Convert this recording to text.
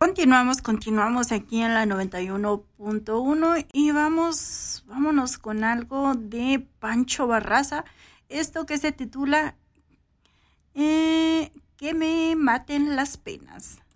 Continuamos aquí en la 91.1 y vámonos con algo de Pancho Barraza. Esto que se titula Que me maten las penas.